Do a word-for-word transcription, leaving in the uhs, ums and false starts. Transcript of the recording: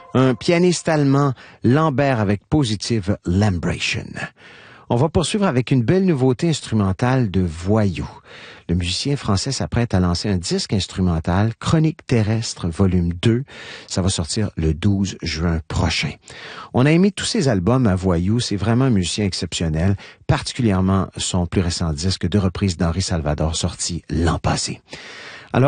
un pianiste allemand, Lambert avec Positive Lambration. On va poursuivre avec une belle nouveauté instrumentale de Voyou. Le musicien français s'apprête à lancer un disque instrumental, Chronique terrestre, volume deux. Ça va sortir le douze juin prochain. On a aimé tous ses albums à Voyou. C'est vraiment un musicien exceptionnel, particulièrement son plus récent disque de reprise d'Henri Salvador sorti l'an passé.